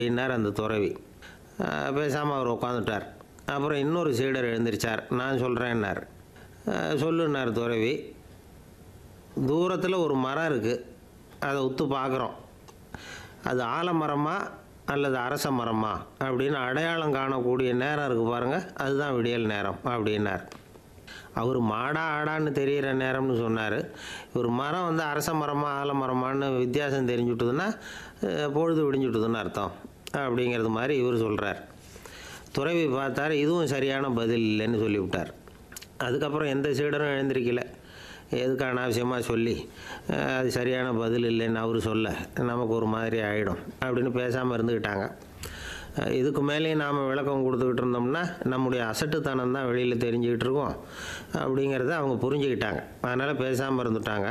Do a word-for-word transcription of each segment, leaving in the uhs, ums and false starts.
அப்படின்னார் அந்த துறவி. பேசாமல் அவர் உட்காந்துட்டார். அப்புறம் இன்னொரு சீடர் எழுந்திருச்சார். நான் சொல்கிறேன்னார். சொல்லுன்னார் துறவி. தூரத்தில் ஒரு மரம் இருக்குது, அதை உத்து பார்க்குறோம். அது ஆலமரமா அல்லது அரச மரமா அப்படின்னு அடையாளம் காணக்கூடிய நேரம் இருக்குது பாருங்கள், அதுதான் விடியல் நேரம் அப்படின்னார். அவர் மாடா ஆடான்னு தெரிகிற நேரம்னு சொன்னார். ஒரு மரம் வந்து அரச மரமா ஆலமரமானு வித்தியாசம் தெரிஞ்சுட்டுதுன்னா பொழுது விடிஞ்சுட்டுதுன்னு அர்த்தம் அப்படிங்கிறது மாதிரி இவர் சொல்கிறார். துறவி பார்த்தார், இதுவும் சரியான பதில் இல்லைன்னு சொல்லிவிட்டார். அதுக்கப்புறம் எந்த சீடரும் எழுந்திருக்கல. எதுக்கு அனாவசியமாக சொல்லி அது சரியான பதில் இல்லைன்னு அவர் சொல்ல நமக்கு ஒரு மாதிரி ஆகிடும் அப்படின்னு பேசாமல் இருந்துக்கிட்டாங்க. இதுக்கு மேலேயும் நாம் விளக்கம் கொடுத்துக்கிட்டு இருந்தோம்னா நம்முடைய அசட்டுத்தனம் தான் வெளியில் தெரிஞ்சுக்கிட்டு இருக்கோம் அப்படிங்கிறத அவங்க புரிஞ்சுக்கிட்டாங்க. அதனால் பேசாமல் இருந்துட்டாங்க.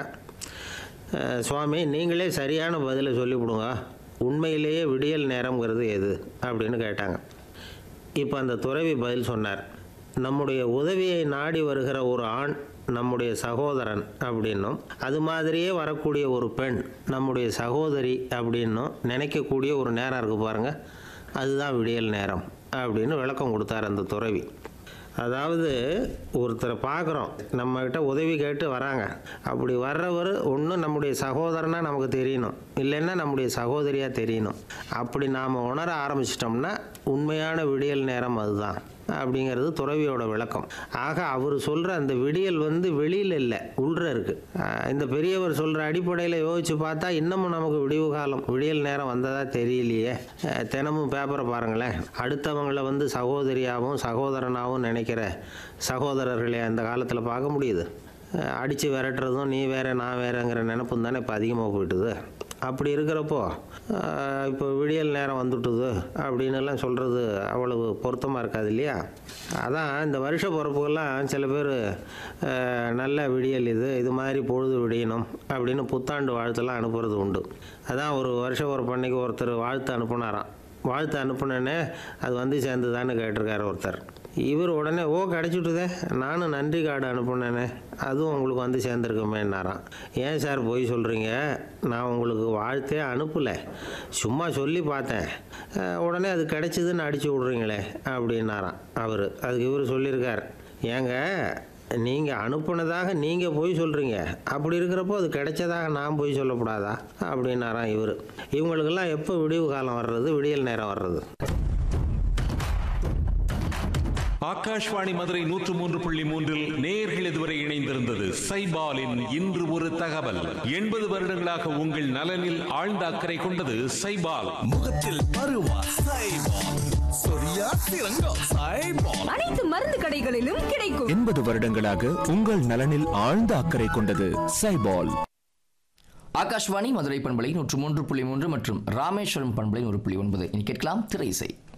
சுவாமி, நீங்களே சரியான பதிலை சொல்லிவிடுங்க, உண்மையிலேயே விடியல் நேரம்ங்கிறது எது அப்படின்னு கேட்டாங்க. இப்போ அந்த துறவி பதில் சொன்னார். நம்முடைய உதவியை நாடி வருகிற ஒரு ஆண் நம்முடைய சகோதரன் அப்படின்னும், அது மாதிரியே வரக்கூடிய ஒரு பெண் நம்முடைய சகோதரி அப்படின்னும் நினைக்கக்கூடிய ஒரு நேரம் இருக்குது பாருங்கள், அதுதான் விடியல் நேரம் அப்படின்னு விளக்கம் கொடுத்தார் அந்த துறவி. அதாவது ஒருத்தரை பார்க்குறோம், நம்மக்கிட்ட உதவி கேட்டு வராங்க. அப்படி வர்றவர் ஒன்று நம்முடைய சகோதரனாக நமக்கு தெரியணும், இல்லைன்னா நம்முடைய சகோதரியாக தெரியணும். அப்படி நாம் உணர ஆரம்பிச்சிட்டோம்னா உண்மையான விடியல் நேரம் அதுதான் அப்படிங்கிறது துறவியோட விளக்கம். ஆக அவர் சொல்கிற அந்த விடியல் வந்து வெளியில் இல்லை, உள்ற இருக்குது. இந்த பெரியவர் சொல்கிற அடிப்படையில் யோசித்து பார்த்தா இன்னமும் நமக்கு விடிவு காலம் விடியல் நேரம் வந்ததா தெரியலையே. தினமும் பேப்பரை பாருங்களேன், அடுத்தவங்களை வந்து சகோதரியாகவும் சகோதரனாகவும் நினைக்கிற சகோதரர்களை அந்த காலத்தில் பார்க்க முடியுது. அடித்து விரட்டுறதும் நீ வேற நான் வேறங்கிற நினப்பும் தானே இப்போ அதிகமாக போயிட்டுது. அப்படி இருக்கிறப்போ இப்போ விடியல் நேரம் வந்துட்டுது அப்படின்னுலாம் சொல்கிறது அவ்வளவு பொருத்தமாக இருக்காது இல்லையா? அதான் இந்த வருஷ பிறப்புக்கெல்லாம் சில பேர் நல்ல விடியல் இது இது மாதிரி பொழுது விடியணும் அப்படின்னு புத்தாண்டு வாழ்த்தெல்லாம் அனுப்புறது உண்டு. அதான் ஒரு வருஷ பிறப்பு அன்னைக்கு ஒருத்தர் வாழ்த்து அனுப்புனாராம். வாழ்த்து அனுப்புனேன்னே அது வந்து சேர்ந்துதான்னு கேட்டிருக்காரு ஒருத்தர். இவர் உடனே ஓ கிடச்சிட்டுதே, நானும் நன்றி கார்டு அனுப்புனேனே, அதுவும் உங்களுக்கு வந்து சேர்ந்துருக்குமேன்னாராம். ஏன் சார் போய் சொல்கிறீங்க, நான் உங்களுக்கு வாழ்த்தே அனுப்பலை, சும்மா சொல்லி பார்த்தேன், உடனே அது கிடைச்சிதுன்னு அடித்து விட்றீங்களே அப்படின்னாராம் அவர். அதுக்கு இவர் சொல்லியிருக்கார், ஏங்க நீங்கள் அனுப்புனதாக நீங்கள் போய் சொல்கிறீங்க, அப்படி இருக்கிறப்போ அது கிடைச்சதாக நான் போய் சொல்லக்கூடாதா அப்படின்னாராம் இவர். இவங்களுக்கெல்லாம் எப்போ விடிவு காலம் வர்றது, விடியல் நேரம் வர்றது? ஆகாஷ்வாணி மதுரை நூற்று மூன்று புள்ளி மூன்றில் நேயர்கள் இதுவரை இணைந்திருந்தது சைபாலின் இன்று ஒரு தகவல். எண்பது வருடங்களாக உங்கள் நலனில் ஆழ்ந்த அக்கறை கொண்டது சைபால். முகத்தில் பருவா சைபால், சொரியா சிறங்கா சைபால், அனைத்து மருந்து கடைகளிலும் கிடைக்கும். எண்பது வருடங்களாக உங்கள் நலனில் ஆழ்ந்த அக்கறை கொண்டது சைபால். ஆகாஷ்வாணி மதுரை பண்பலை நூற்று மூன்று புள்ளி மூன்று மற்றும் ராமேஸ்வரம் பண்பலை நூறு புள்ளி ஒன்பது. இனி கேட்கலாம் திரை இசை.